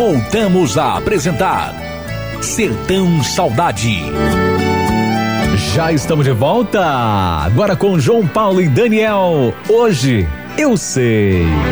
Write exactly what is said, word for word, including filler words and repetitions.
voltamos a apresentar Sertão Saudade. Já estamos de volta, agora com João Paulo e Daniel. Hoje eu sei.